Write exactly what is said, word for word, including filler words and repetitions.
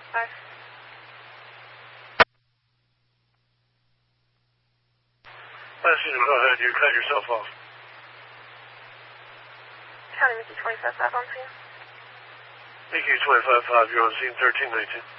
five. Passenger, go ahead. You cut yourself off. County Mickey twenty-five five on scene. Mickey twenty-five five, you're on scene thirteen nineteen.